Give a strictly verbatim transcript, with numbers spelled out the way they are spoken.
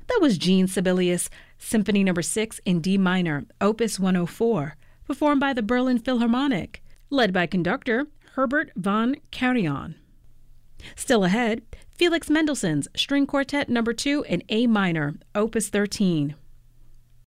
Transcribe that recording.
That was Jean Sibelius, Symphony Number six in D minor, Opus one oh four, performed by the Berlin Philharmonic, led by conductor Herbert von Karajan. Still ahead, Felix Mendelssohn's String Quartet Number two in A minor, Opus thirteen.